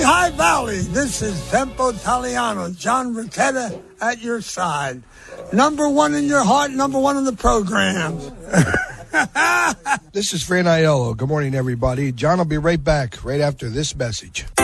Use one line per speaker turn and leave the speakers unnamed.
Lehigh Valley, this is Tempo Italiano, John Riquetta at your side. Number one in your heart, number one in the program.
This is Fran Aiello. Good morning, everybody. John will be right back right after this message.